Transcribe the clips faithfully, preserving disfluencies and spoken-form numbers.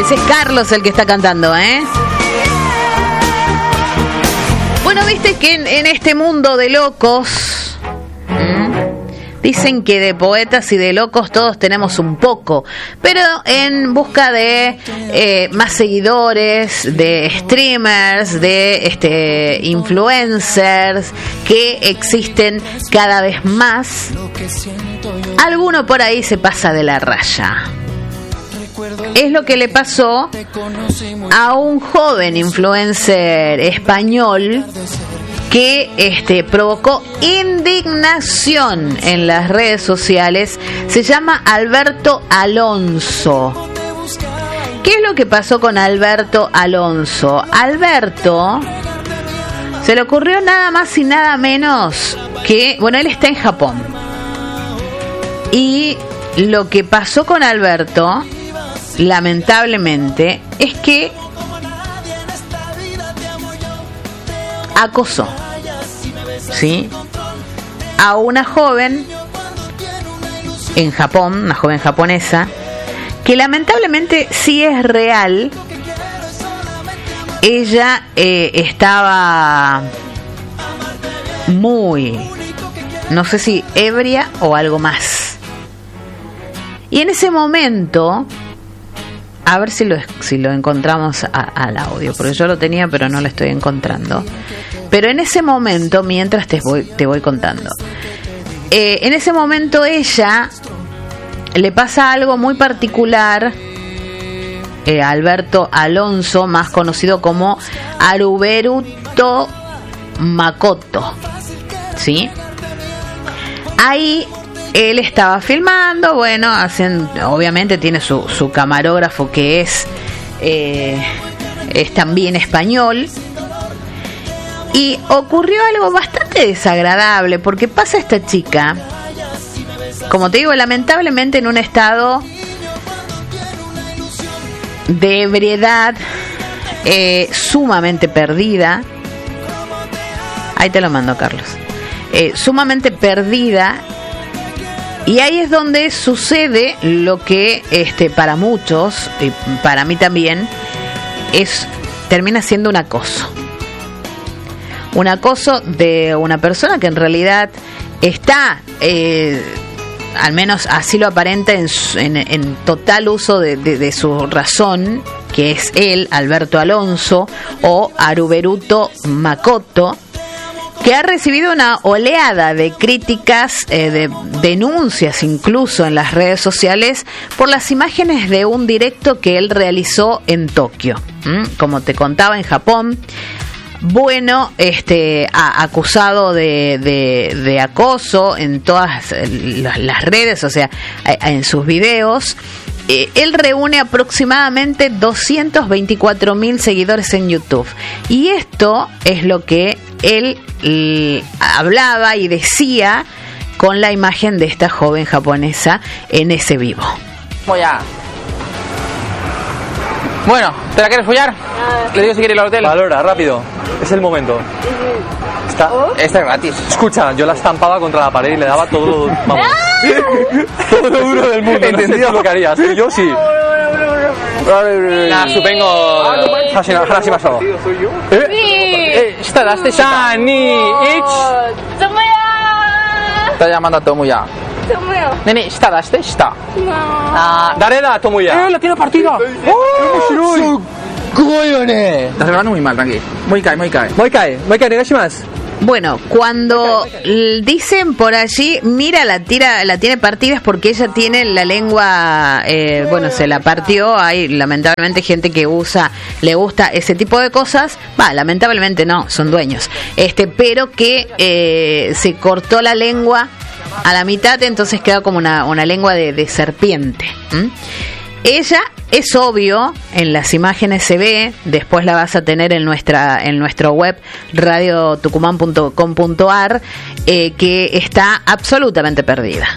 Ese es Carlos el que está cantando, ¿eh? Bueno, viste que en, en este mundo de locos, ¿eh? Dicen que de poetas y de locos todos tenemos un poco, pero en busca de eh, más seguidores, de streamers, de este influencers que existen cada vez más, alguno por ahí se pasa de la raya. Es lo que le pasó a un joven influencer español que este, provocó indignación en las redes sociales. Se llama Alberto Alonso. ¿Qué es lo que pasó con Alberto Alonso? Alberto se le ocurrió nada más y nada menos que, bueno, él está en Japón. Y lo que pasó con Alberto, lamentablemente, es que acosó, ¿sí?, a una joven en Japón, una joven japonesa, que lamentablemente sí es real. Ella eh, estaba muy, no sé si ebria o algo más. Y en ese momento, a ver si lo, si lo encontramos a, al audio, porque yo lo tenía pero no lo estoy encontrando. Pero en ese momento, mientras te voy, te voy contando, eh, en ese momento ella le pasa algo muy particular eh, a Alberto Alonso, más conocido como Haruberuto Makoto, ¿sí? Ahí él estaba filmando, bueno, hacen, obviamente tiene su, su camarógrafo que es eh, es también español. Y ocurrió algo bastante desagradable, porque pasa esta chica, como te digo, lamentablemente en un estado de ebriedad, eh, sumamente perdida. Ahí te lo mando, Carlos. Eh, sumamente perdida. Y ahí es donde sucede lo que este, para muchos, y para mí también, es termina siendo un acoso. Un acoso de una persona que en realidad está, eh, al menos así lo aparenta, en, en, en total uso de, de, de su razón, que es él, Alberto Alonso, o Haruberuto Makoto, que ha recibido una oleada de críticas, eh, de denuncias incluso en las redes sociales por las imágenes de un directo que él realizó en Tokio. ¿Mm? Como te contaba, en Japón. Bueno, este a, acusado de, de, de acoso en todas las, las redes, o sea, en sus videos. Eh, él reúne aproximadamente doscientos veinticuatro mil seguidores en YouTube. Y esto es lo que él eh, hablaba y decía con la imagen de esta joven japonesa en ese vivo. Voy a... Bueno, ¿te la quieres follar? Ah, le digo si quiere ir al hotel. Valora, rápido. Es el momento. Está, ¿Oh? Está gratis. Escucha, yo la estampaba contra la pared y le daba todo, vamos, todo lo duro del mundo. ¿Entendido? No sé lo que harías? Yo sí. Nah, supongo... Harashi masao. Eh, está, daste shita. Ni, ich. Está llamando a Tomoya. Nene, shita daste, shita. Dare da, Tomoya. Eh, la tiene partida. Oh, estás grabando muy mal, tranqui. Muy cae, muy cae. Muy cae, muy cae, negashimasu. Bueno, cuando dicen por allí, mira, la tira, la tiene partidas porque ella tiene la lengua, eh, bueno, se la partió. Hay lamentablemente gente que usa, le gusta ese tipo de cosas. Va, lamentablemente no, son dueños. Este, pero que eh, se cortó la lengua a la mitad, entonces queda como una, una lengua de, de serpiente. ¿Mm? Ella, es obvio, en las imágenes se ve, después la vas a tener en nuestra en nuestro web radio tucumán punto com punto ar, eh, que está absolutamente perdida.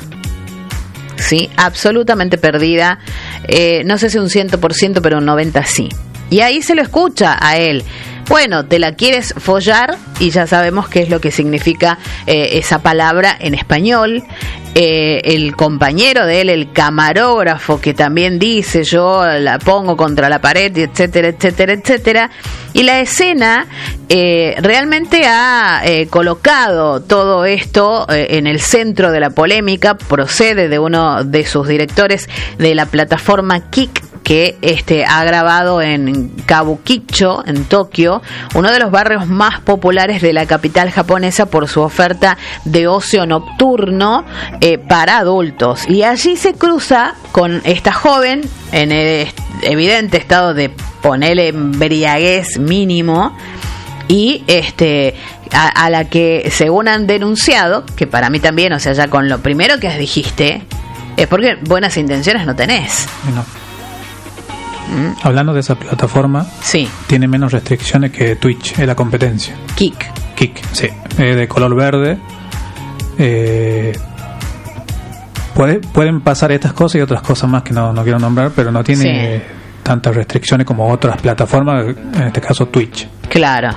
Sí, absolutamente perdida. Eh, no sé si un cien por ciento, pero un noventa por ciento sí. Y ahí se lo escucha a él. Bueno, te la quieres follar, y ya sabemos qué es lo que significa eh, esa palabra en español. Eh, el compañero de él, el camarógrafo, que también dice yo la pongo contra la pared, etcétera, etcétera, etcétera. Y la escena eh, realmente ha eh, colocado todo esto eh, en el centro de la polémica. Procede de uno de sus directores de la plataforma Kik, que este ha grabado en Kabukicho, en Tokio, uno de los barrios más populares de la capital japonesa por su oferta de ocio nocturno eh, para adultos. Y allí se cruza con esta joven en el evidente estado de ponerle embriaguez mínimo, y este a, a la que, según han denunciado, que para mí también, o sea, ya con lo primero que dijiste, es porque buenas intenciones no tenés. No. ¿Mm? Hablando de esa plataforma, sí, tiene menos restricciones que Twitch, es la competencia. Kik. Kik, sí, eh, de color verde. Eh, puede, pueden pasar estas cosas y otras cosas más que no, no quiero nombrar, pero no tiene sí. tantas restricciones como otras plataformas, en este caso Twitch. Claro.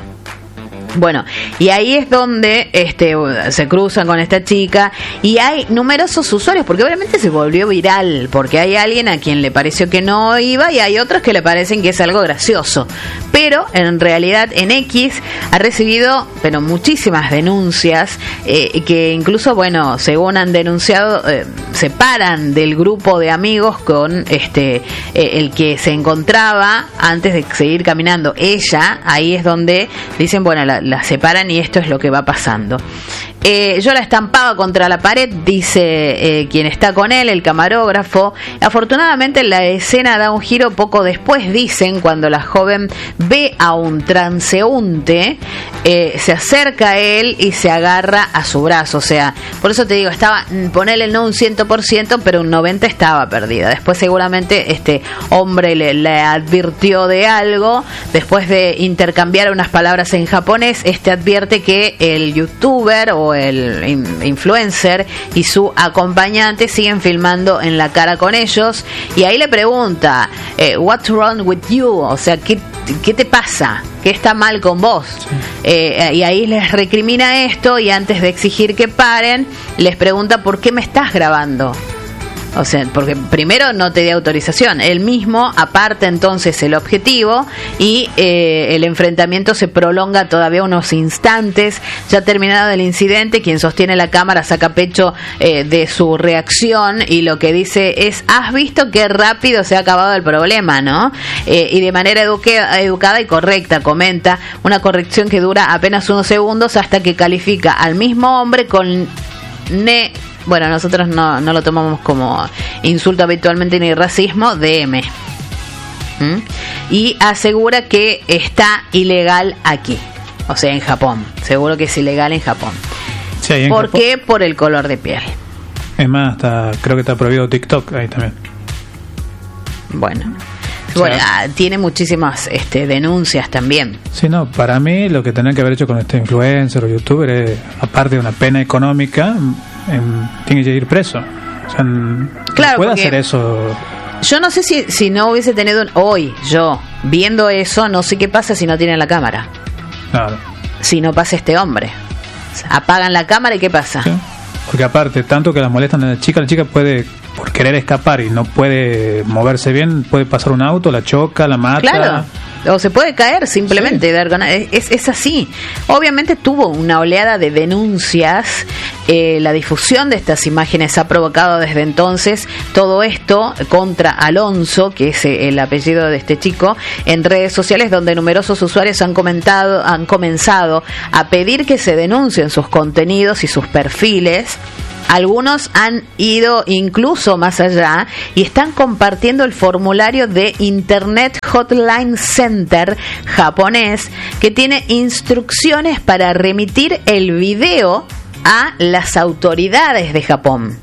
Bueno, y ahí es donde este se cruzan con esta chica, y hay numerosos usuarios, porque obviamente se volvió viral, porque hay alguien a quien le pareció que no iba y hay otros que le parecen que es algo gracioso. Pero en realidad en X ha recibido pero muchísimas denuncias eh, que incluso, bueno, según han denunciado, eh, separan del grupo de amigos con este eh, el que se encontraba antes de seguir caminando. Ella, ahí es donde dicen, bueno, la la separan y esto es lo que va pasando. Eh, yo la estampaba contra la pared, dice eh, quien está con él, el camarógrafo. Afortunadamente la escena da un giro poco después, dicen, cuando la joven ve a un transeúnte, eh, se acerca a él y se agarra a su brazo. O sea, por eso te digo, estaba, ponele no un cien por ciento, pero un noventa por ciento estaba perdida. Después seguramente este hombre le, le advirtió de algo. Después de intercambiar unas palabras en japonés, este advierte que el youtuber o el influencer y su acompañante siguen filmando en la cara con ellos, y ahí le pregunta eh, what's wrong with you, o sea, ¿qué, qué te pasa? ¿Qué está mal con vos? Sí. Eh, y ahí les recrimina esto, y antes de exigir que paren, les pregunta ¿por qué me estás grabando? O sea, porque primero no te dio autorización. Él mismo aparta entonces el objetivo, y eh, el enfrentamiento se prolonga todavía unos instantes. Ya terminado el incidente, quien sostiene la cámara saca pecho eh, de su reacción, y lo que dice es: has visto qué rápido se ha acabado el problema, ¿no? Eh, y de manera eduque- educada y correcta comenta, una corrección que dura apenas unos segundos, hasta que califica al mismo hombre con ne... Bueno, nosotros no, no lo tomamos como insulto habitualmente ni racismo, de M. ¿Mm? Y asegura que está ilegal aquí, o sea, en Japón. Seguro que es ilegal en Japón. Sí, en ¿Por Japón. qué? Por el color de piel. Es más, hasta, creo que está prohibido TikTok ahí también. Bueno. Bueno, ah, tiene muchísimas este, denuncias también. Sí, no, para mí lo que tendrían que haber hecho con este influencer o youtuber es, aparte de una pena económica, en, tiene que ir preso. O sea, claro, no puede hacer eso. Yo no sé si, si no hubiese tenido un, hoy, yo, viendo eso, no sé qué pasa si no tienen la cámara. Claro. Si no pasa este hombre. O sea, apagan la cámara y ¿qué pasa? Sí. Porque aparte, tanto que la molestan a la chica, la chica puede, por querer escapar y no puede moverse bien, puede pasar un auto, la choca, la mata. Claro, o se puede caer simplemente. Sí. Es, es así. Obviamente tuvo una oleada de denuncias. Eh, la difusión de estas imágenes ha provocado desde entonces todo esto contra Alonso, que es el apellido de este chico, en redes sociales, donde numerosos usuarios han comentado, han comenzado a pedir que se denuncien sus contenidos y sus perfiles. Algunos han ido incluso más allá y están compartiendo el formulario de Internet Hotline Center japonés, que tiene instrucciones para remitir el video a las autoridades de Japón.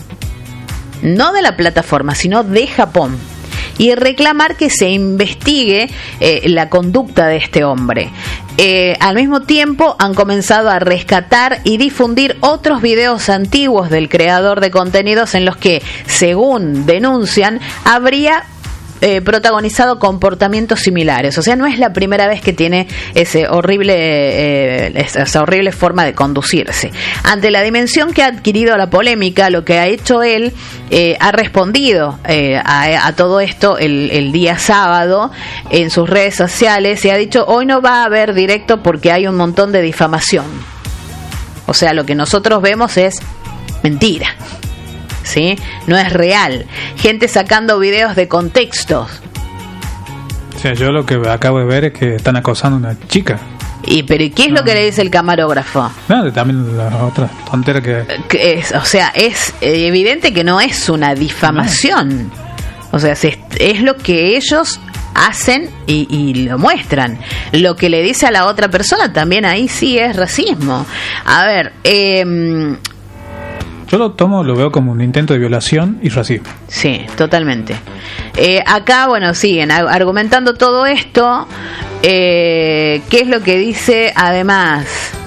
No de la plataforma, sino de Japón. Y reclamar que se investigue eh, la conducta de este hombre. Eh, al mismo tiempo han comenzado a rescatar y difundir otros videos antiguos del creador de contenidos en los que, según denuncian, habría eh, protagonizado comportamientos similares. O sea, no es la primera vez que tiene ese horrible, eh, esa horrible forma de conducirse. Ante la dimensión que ha adquirido la polémica, lo que ha hecho él, eh, ha respondido eh, a, a todo esto el, el día sábado en sus redes sociales y ha dicho: hoy no va a haber directo porque hay un montón de difamación. O sea, lo que nosotros vemos es mentira, ¿sí? No es real. Gente sacando videos de contextos. O sea, yo lo que acabo de ver es que están acosando a una chica. ¿Y pero qué es no. lo que le dice el camarógrafo? No, también la otra tontera que... que es, o sea, es evidente que no es una difamación. No. O sea, es, es lo que ellos hacen y, y lo muestran. Lo que le dice a la otra persona también ahí sí es racismo. A ver, eh, yo lo tomo, lo veo como un intento de violación y racismo. Sí, totalmente. Eh, acá, bueno, siguen argumentando todo esto. Eh, ¿Qué es lo que dice además?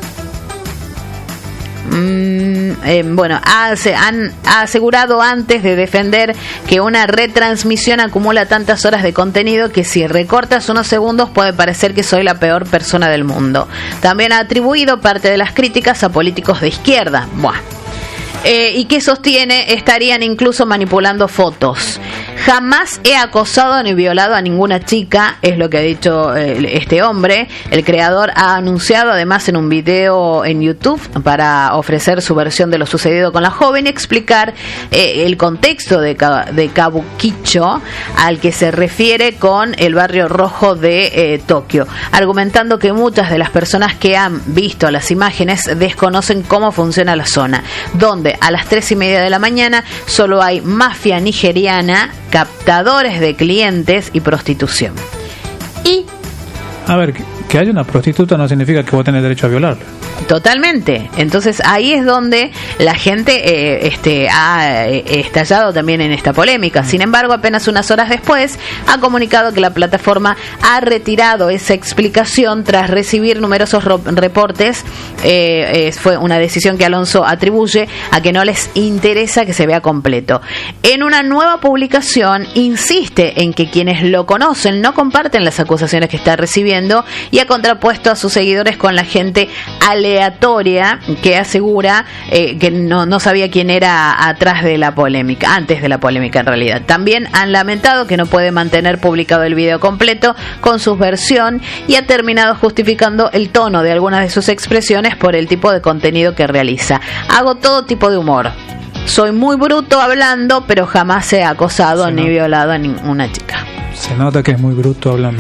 Mm, eh, bueno, ha, han, ha asegurado antes de defender que una retransmisión acumula tantas horas de contenido que si recortas unos segundos puede parecer que soy la peor persona del mundo. También ha atribuido parte de las críticas a políticos de izquierda. Buah. Eh, y que sostiene estarían incluso manipulando fotos. Jamás he acosado ni violado a ninguna chica, es lo que ha dicho eh, este hombre. El creador ha anunciado además en un video en YouTube para ofrecer su versión de lo sucedido con la joven y explicar eh, el contexto de, de Kabukicho, al que se refiere con el barrio rojo de eh, Tokio, argumentando que muchas de las personas que han visto las imágenes desconocen cómo funciona la zona, donde a las tres y media de la mañana solo hay mafia nigeriana, captadores de clientes y prostitución. Y a ver, que, que haya una prostituta no significa que vos tenés derecho a violarla. Totalmente. Entonces ahí es donde la gente eh, este, ha eh, estallado también en esta polémica. Sin embargo, apenas unas horas después ha comunicado que la plataforma ha retirado esa explicación tras recibir numerosos ro- reportes. Eh, eh, fue una decisión que Alonso atribuye a que no les interesa que se vea completo. En una nueva publicación insiste en que quienes lo conocen no comparten las acusaciones que está recibiendo y ha contrapuesto a sus seguidores con la gente aleatoria que asegura eh, que no, no sabía quién era atrás de la polémica, antes de la polémica en realidad. También han lamentado que no puede mantener publicado el video completo con su versión y ha terminado justificando el tono de algunas de sus expresiones por el tipo de contenido que realiza. Hago todo tipo de humor. Soy muy bruto hablando, pero jamás he acosado ni violado a ninguna chica. Se nota que es muy bruto hablando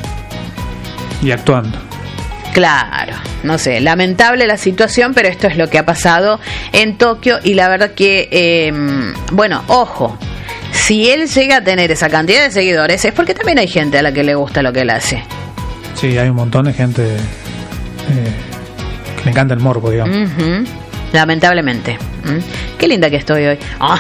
y actuando. Claro, no sé, lamentable la situación, pero esto es lo que ha pasado en Tokio y la verdad que, eh, bueno, ojo, si él llega a tener esa cantidad de seguidores es porque también hay gente a la que le gusta lo que él hace. Sí, hay un montón de gente eh, que le encanta el morbo, digamos. Uh-huh. Lamentablemente. ¿Mm? Qué linda que estoy hoy. Oh.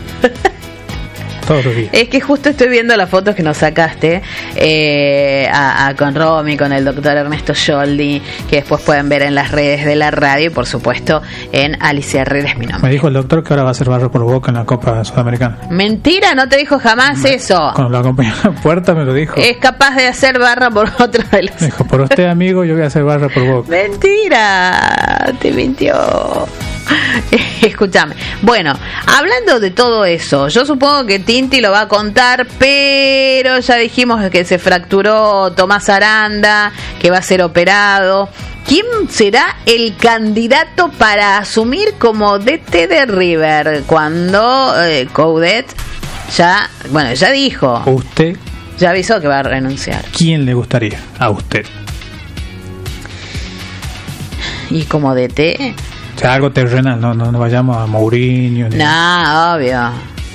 Todos los días. Es que justo estoy viendo las fotos que nos sacaste eh, a, a, con Romy, con el doctor Ernesto Scholdi, que después pueden ver en las redes de la radio y por supuesto en Alicia Herrera es mi nombre. Me dijo el doctor que ahora va a hacer barra por Boca en la Copa Sudamericana. Mentira, no te dijo jamás me, eso. Cuando lo acompañó a la puerta me lo dijo. Es capaz de hacer barra por otra de las... Me dijo, por usted amigo yo voy a hacer barra por Boca. Mentira, te mintió. Escúchame. Bueno, hablando de todo eso, yo supongo que Tinti lo va a contar, pero ya dijimos que se fracturó Tomás Aranda, que va a ser operado. ¿Quién será el candidato para asumir como D T de River cuando eh, Coudet ya, bueno, ya dijo? ¿Usted? Ya avisó que va a renunciar. ¿Quién le gustaría a usted? ¿Y como D T? O sea, algo terrenal, no, no, no vayamos a Mourinho. Ni... No, obvio.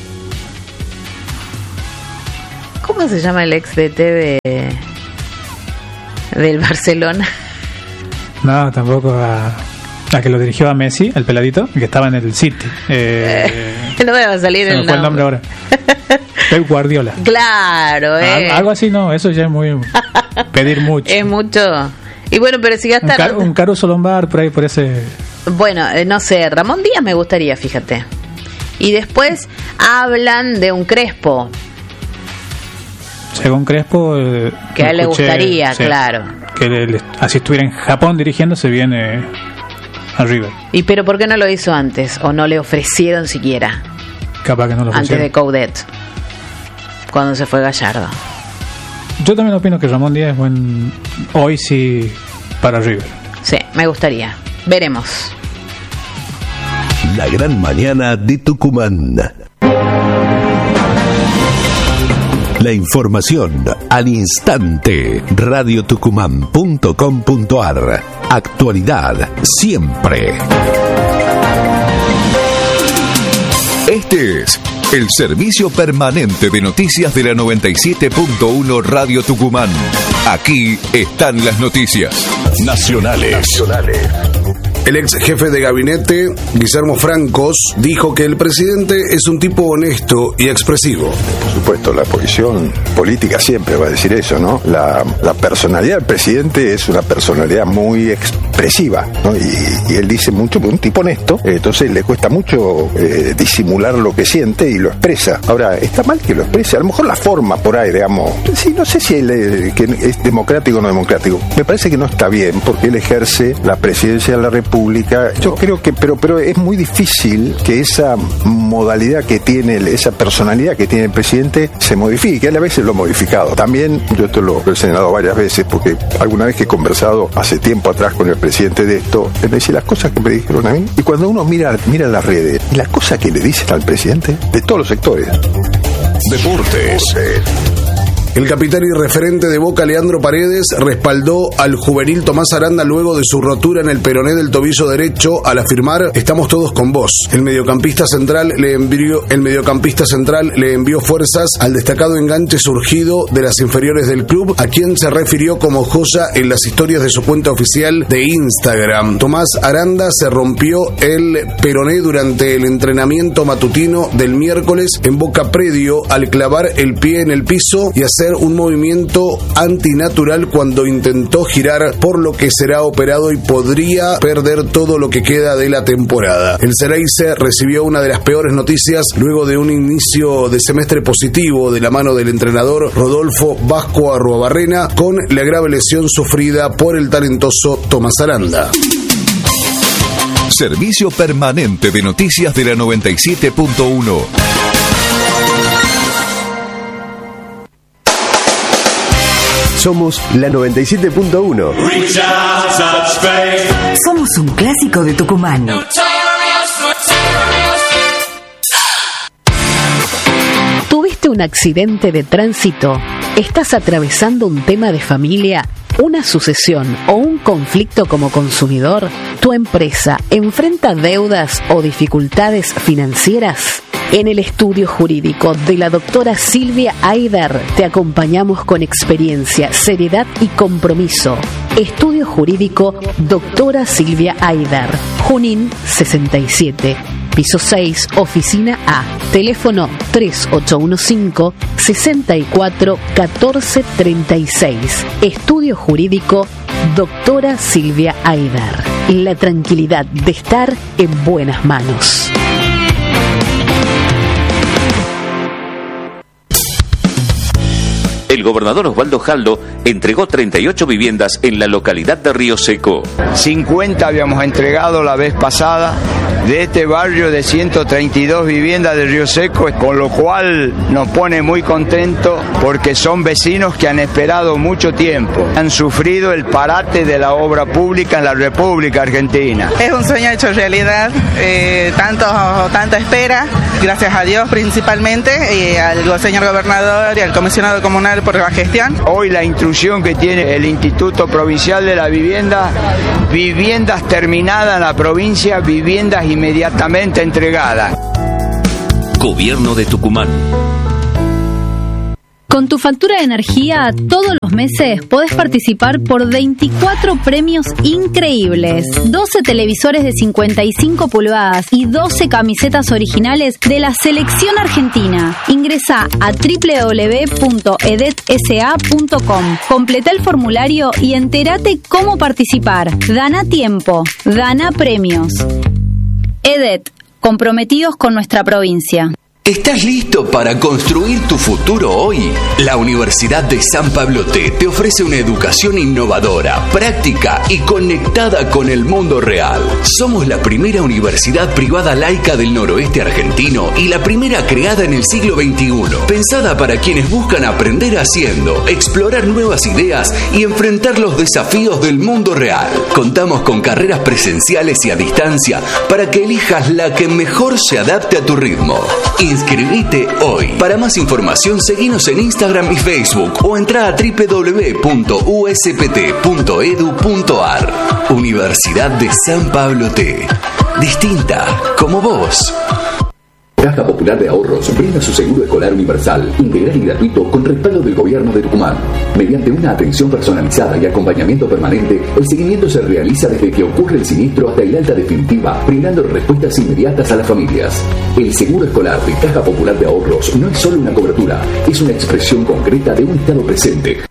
¿Cómo se llama el ex D T de del Barcelona? No, tampoco a, a que lo dirigió a Messi, el peladito, que estaba en el City. Eh, no me va a salir el nombre. el nombre ahora. Pep Guardiola. Claro, eh. Algo, algo así, no, eso ya es muy pedir mucho. Es mucho. Y bueno, pero si gastar... Un, car- un Caruso Lombard por ahí, por ese... Bueno, eh, no sé, Ramón Díaz me gustaría, fíjate. Y después hablan de un Crespo. según Crespo, eh, que a él le escuché, gustaría, sí, claro. Que le, así estuviera en Japón dirigiéndose, viene a River. ¿Y pero por qué no lo hizo antes? ¿O no le ofrecieron siquiera? Capaz que no lo ofrecieron. Antes de Coudet, cuando se fue Gallardo. Yo también opino que Ramón Díaz es buen, hoy sí, para River. Sí, me gustaría. Veremos. La gran mañana de Tucumán. La información al instante. radio tucumán punto com punto a r. Actualidad siempre. Este es el servicio permanente de noticias de la noventa y siete punto uno Radio Tucumán. Aquí están las noticias nacionales. Nacionales. El ex jefe de gabinete, Guillermo Francos, dijo que el presidente es un tipo honesto y expresivo. Por supuesto, la posición política siempre va a decir eso, ¿no? La, la personalidad del presidente es una personalidad muy expresiva, ¿no? Y, y él dice mucho, un tipo honesto, eh, entonces le cuesta mucho eh, disimular lo que siente y lo expresa. Ahora, está mal que lo exprese, a lo mejor la forma por ahí, digamos, sí, no sé si él eh, que es democrático o no democrático. Me parece que no está bien, porque él ejerce la presidencia de la República. Yo creo que, pero, pero es muy difícil que esa modalidad que tiene, esa personalidad que tiene el presidente se modifique. Él a veces lo ha modificado. También, yo esto lo he señalado varias veces, porque alguna vez que he conversado hace tiempo atrás con el presidente de esto, él me decía las cosas que me dijeron a mí. Y cuando uno mira, mira las redes, las cosas que le dicen al presidente, de todos los sectores. Deportes. El capitán y referente de Boca, Leandro Paredes, respaldó al juvenil Tomás Aranda luego de su rotura en el peroné del tobillo derecho al afirmar: estamos todos con vos. El mediocampista central le envió, el mediocampista central le envió fuerzas al destacado enganche surgido de las inferiores del club, a quien se refirió como joya en las historias de su cuenta oficial de Instagram. Tomás Aranda se rompió el peroné durante el entrenamiento matutino del miércoles en Boca Predio al clavar el pie en el piso y hacer un movimiento antinatural cuando intentó girar, por lo que será operado y podría perder todo lo que queda de la temporada. El Xereyce recibió una de las peores noticias luego de un inicio de semestre positivo de la mano del entrenador Rodolfo Vasco Arruabarrena, con la grave lesión sufrida por el talentoso Tomás Aranda. Servicio permanente de noticias de la noventa y siete punto uno. Somos la noventa y siete punto uno. Somos un clásico de Tucumán. ¿Tuviste un accidente de tránsito? ¿Estás atravesando un tema de familia, una sucesión o un conflicto como consumidor? ¿Tu empresa enfrenta deudas o dificultades financieras? En el estudio jurídico de la doctora Silvia Aider te acompañamos con experiencia, seriedad y compromiso. Estudio jurídico doctora Silvia Aider, Junín sesenta y siete, piso seis, oficina A, teléfono tres ocho uno cinco, seis cuatro, uno cuatro tres seis. Estudio jurídico doctora Silvia Aider. La tranquilidad de estar en buenas manos. El gobernador Osvaldo Jaldo entregó treinta y ocho viviendas en la localidad de Río Seco. cincuenta habíamos entregado la vez pasada de este barrio de ciento treinta y dos viviendas de Río Seco, con lo cual nos pone muy contentos porque son vecinos que han esperado mucho tiempo. Han sufrido el parate de la obra pública en la República Argentina. Es un sueño hecho realidad, eh, tanto, tanta espera, gracias a Dios principalmente, y al señor gobernador y al comisionado comunal por la gestión. Hoy la instrucción que tiene el Instituto Provincial de la Vivienda: viviendas terminadas en la provincia, viviendas inmediatamente entregadas. Gobierno de Tucumán. Con tu factura de energía, todos los meses podés participar por veinticuatro premios increíbles. doce televisores de cincuenta y cinco pulgadas y doce camisetas originales de la selección argentina. Ingresá a doble u doble u doble u punto edet s a punto com. Completa el formulario y entérate cómo participar. Gana tiempo, gana premios. Edet, comprometidos con nuestra provincia. ¿Estás listo para construir tu futuro hoy? La Universidad de San Pablo T te ofrece una educación innovadora, práctica y conectada con el mundo real. Somos la primera universidad privada laica del noroeste argentino y la primera creada en el siglo veintiuno, pensada para quienes buscan aprender haciendo, explorar nuevas ideas y enfrentar los desafíos del mundo real. Contamos con carreras presenciales y a distancia para que elijas la que mejor se adapte a tu ritmo. Inscribite hoy. Para más información, seguinos en Instagram y Facebook o entra a doble u doble u doble u punto u s p t punto e d u punto a r. Universidad de San Pablo T. Distinta como vos. Caja Popular de Ahorros brinda su seguro escolar universal, integral y gratuito con respaldo del Gobierno de Tucumán. Mediante una atención personalizada y acompañamiento permanente, el seguimiento se realiza desde que ocurre el siniestro hasta el alta definitiva, brindando respuestas inmediatas a las familias. El seguro escolar de Caja Popular de Ahorros no es solo una cobertura, es una expresión concreta de un Estado presente,